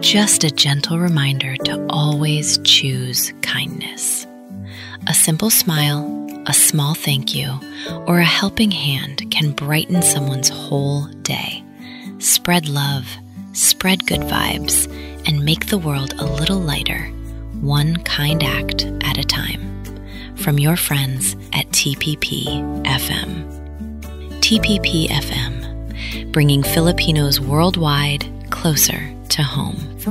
just a gentle reminder to always choose kindness. A simple smile, a small thank you, or a helping hand can brighten someone's whole day. Spread love, spread good vibes, and make the world a little lighter, one kind act at a time. From your friends at TPP-FM. TPP-FM, bringing Filipinos worldwide closer to home.